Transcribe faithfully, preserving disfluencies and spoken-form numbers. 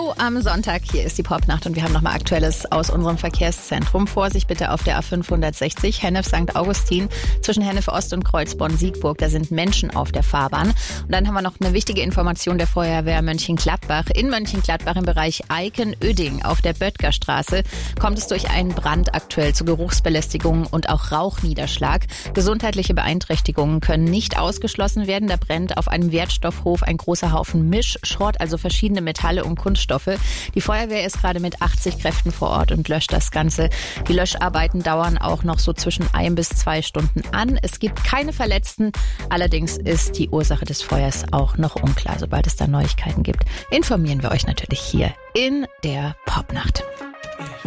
Hallo am Sonntag, hier ist die Popnacht und wir haben nochmal Aktuelles aus unserem Verkehrszentrum. Vorsicht bitte auf der A fünfhundertsechzig, Hennef Sankt Augustin, zwischen Hennef Ost und Kreuzborn-Siegburg. Da sind Menschen auf der Fahrbahn. Und dann haben wir noch eine wichtige Information der Feuerwehr Mönchengladbach. In Mönchengladbach im Bereich Eiken-Oeding auf der Böttgerstraße kommt es durch einen Brand aktuell zu Geruchsbelästigungen und auch Rauchniederschlag. Gesundheitliche Beeinträchtigungen können nicht ausgeschlossen werden. Da brennt auf einem Wertstoffhof ein großer Haufen Mischschrott, also verschiedene Metalle und Kunststoffe. Die Feuerwehr ist gerade mit achtzig Kräften vor Ort und löscht das Ganze. Die Löscharbeiten dauern auch noch so zwischen ein bis zwei Stunden an. Es gibt keine Verletzten. Allerdings ist die Ursache des Feuers auch noch unklar. Sobald es da Neuigkeiten gibt, informieren wir euch natürlich hier in der Popnacht.